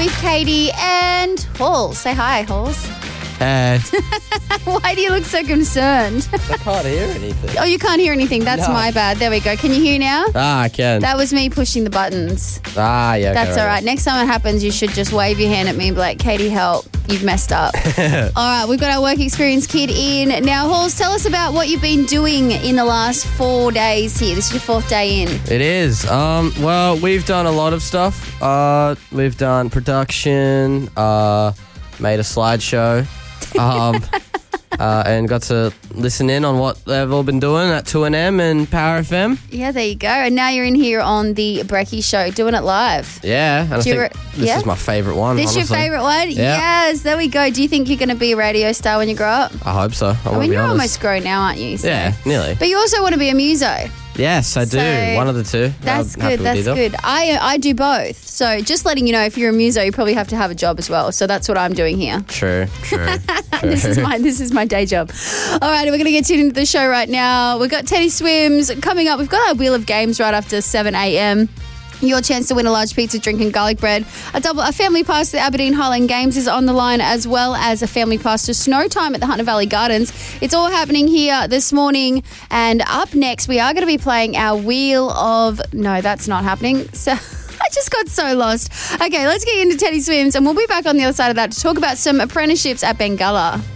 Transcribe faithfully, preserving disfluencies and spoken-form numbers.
with Katie and Halls. Say hi, Halls. Hey. Why do you look so concerned? I can't hear anything. Oh, you can't hear anything. That's No. my bad. There we go. Can you hear now? Ah, I can. That was me pushing the buttons. ah, yeah. That's okay, all right. Next time it happens, you should just wave your hand at me and be like, Katie, help. You've messed up. All right, we've got our work experience kid in. Now, Halls, tell us about what you've been doing in the last four days here. This is your fourth day in. It is. Um, well, we've done a lot of stuff. Uh, we've done production, uh, made a slideshow, um, uh, and got to listen in on what they've all been doing at two N M and Power F M. Yeah, there you go. And now you're in here on the Brekkie Show, doing it live. Yeah, and I Do you think re- this yeah? is my favourite one. This honestly. your favourite one? Yeah. Yes, there we go. Do you think you're going to be a radio star when you grow up? I hope so. I, I wanna mean, be you're honest. almost grown now, aren't you? So- Yeah, nearly. But you also want to be a muso. Yes, I do. So, one of the two. That's I'm happy good. with That's either. good. I I do both. So just letting you know, if you're a muso, you probably have to have a job as well. So that's what I'm doing here. True, true. true. This is my this is my day job. All right, we're going to get you into the show right now. We've got Teddy Swims coming up. We've got our Wheel of Games right after seven a.m. Your chance to win a large pizza, drink and garlic bread. A double, a family pass to the Aberdeen Highland Games is on the line, as well as a family pass to Snow Time at the Hunter Valley Gardens. It's all happening here this morning. And up next, we are going to be playing our Wheel of... No, that's not happening. So... I just got so lost. Okay, let's get into Teddy Swims, and we'll be back on the other side of that to talk about some apprenticeships at Bengalla.